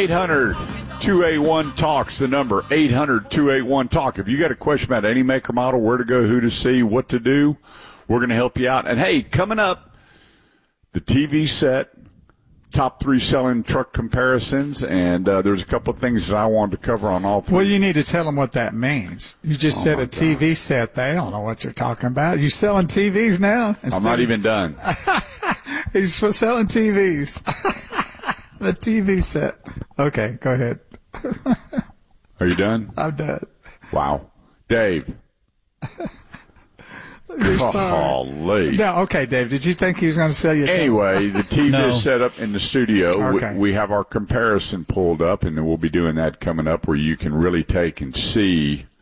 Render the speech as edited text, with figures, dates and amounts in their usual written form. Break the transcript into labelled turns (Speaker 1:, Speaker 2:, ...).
Speaker 1: 800-281-TALK's the number, 800-281-TALK. If you got a question about any make or model, where to go, who to see, what to do, we're going to help you out. And, hey, coming up, the TV set, top 3 selling truck comparisons, and there's a couple of things that I wanted to cover on all 3.
Speaker 2: Well, you need to tell them what that means. You just said a TV set. They don't know what you're talking about. You selling TVs now?
Speaker 1: I'm not even done.
Speaker 2: He's selling TVs. The TV set. Okay, go ahead.
Speaker 1: Are you done?
Speaker 2: I'm done.
Speaker 1: Wow. Dave. Golly.
Speaker 2: No, okay, Dave. Did you think he was going to sell you?
Speaker 1: Anyway, the TV is set up in the studio.
Speaker 2: Okay.
Speaker 1: We have our comparison pulled up, and then we'll be doing that coming up where you can really take and see